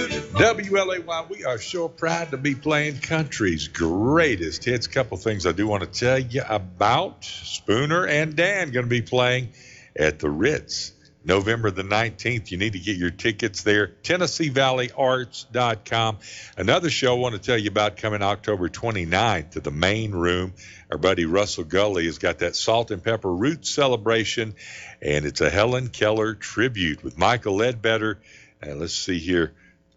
WLAY, we are sure proud to be playing country's greatest hits. Couple things I do want to tell you about. Spooner and Dan going to be playing at the Ritz November the 19th. You need to get your tickets there. TennesseeValleyArts.com. Another show I want to tell you about coming October 29th to the main room. Our buddy Russell Gully has got that Salt and Pepper Roots celebration, and it's a Helen Keller tribute with Michael Ledbetter. And let's see here.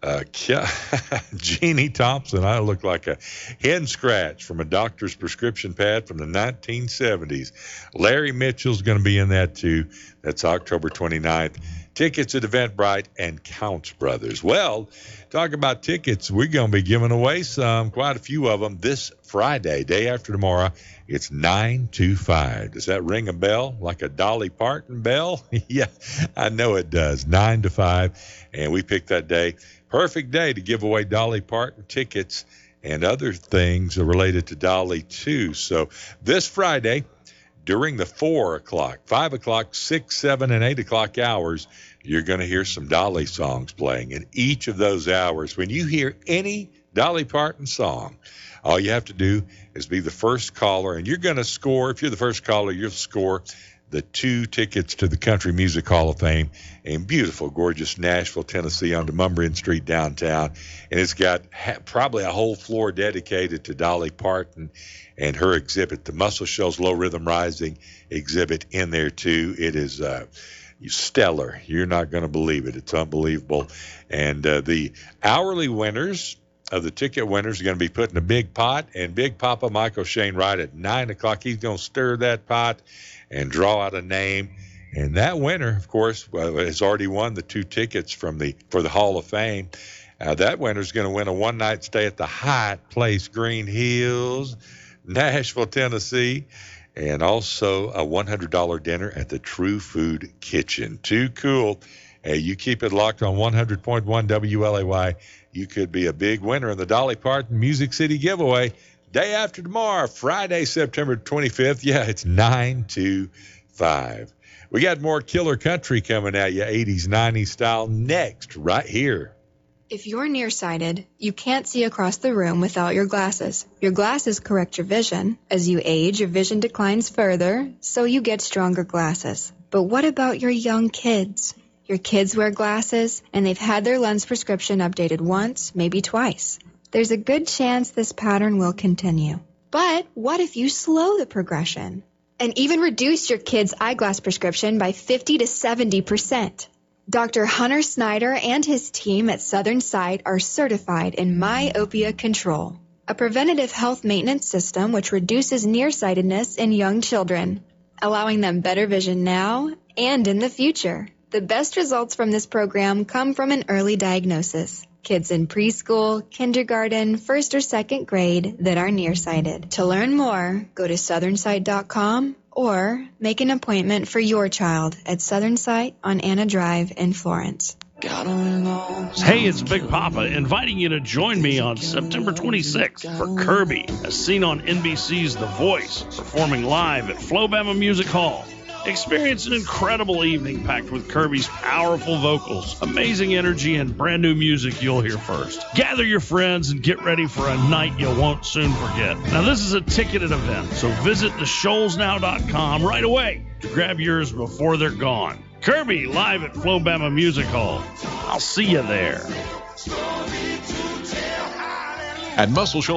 Jeannie Thompson. I look like a hen scratch from a doctor's prescription pad from the 1970s. Larry Mitchell's going to be in that too. That's October 29th. Tickets at Eventbrite and Counts Brothers. Well, talk about tickets. We're going to be giving away quite a few of them this Friday, day after tomorrow. It's 9-5. Does that ring a bell? Like a Dolly Parton bell? Yeah, I know it does. 9-5. And we picked that day. Perfect day to give away Dolly Parton tickets and other things related to Dolly, too. So this Friday, during the 4 o'clock, 5 o'clock, 6, 7, and 8 o'clock hours, you're going to hear some Dolly songs playing. In each of those hours, when you hear any Dolly Parton song, all you have to do is be the first caller, and you're going to score. If you're the first caller, you'll score the 2 tickets to the Country Music Hall of Fame in beautiful, gorgeous Nashville, Tennessee on Demumbrian Street downtown. And it's got probably a whole floor dedicated to Dolly Parton and her exhibit, the Muscle Shoals Low Rhythm Rising exhibit in there, too. It is stellar. You're not going to believe it. It's unbelievable. And the hourly winners of the ticket winners are going to be put in a big pot, and Big Papa Michael Shane Wright at 9 o'clock, he's going to stir that pot and draw out a name. And that winner, of course, has already won the 2 tickets for the Hall of Fame. That winner is going to win a one-night stay at the Hyatt Place, Green Hills, Nashville, Tennessee, and also a $100 dinner at the True Food Kitchen. Too cool. Hey, you keep it locked on 100.1 WLAY. You could be a big winner in the Dolly Parton Music City giveaway day after tomorrow, Friday, September 25th. Yeah, it's 9-5. We got more killer country coming at you, 80s, 90s style, next, right here. If you're nearsighted, you can't see across the room without your glasses. Your glasses correct your vision. As you age, your vision declines further, so you get stronger glasses. But what about your young kids? Your kids wear glasses, and they've had their lens prescription updated once, maybe twice. There's a good chance this pattern will continue. But what if you slow the progression and even reduce your kid's eyeglass prescription by 50 to 70%? Dr. Hunter Snyder and his team at Southern Sight are certified in myopia control, a preventative health maintenance system which reduces nearsightedness in young children, allowing them better vision now and in the future. The best results from this program come from an early diagnosis. Kids in preschool, kindergarten, first or second grade that are nearsighted. To learn more, go to southernsight.com or make an appointment for your child at Southern Sight on Anna Drive in Florence. Hey, it's Big Papa inviting you to join me on September 26th for Kirby, as seen on NBC's The Voice, performing live at Flobama Music Hall. Experience an incredible evening packed with Kirby's powerful vocals, amazing energy, and brand new music you'll hear first. Gather your friends and get ready for a night you won't soon forget. Now, this is a ticketed event, so visit theshoalsnow.com right away to grab yours before they're gone. Kirby live at Flobama Music Hall. I'll see you there. At Muscle Shoals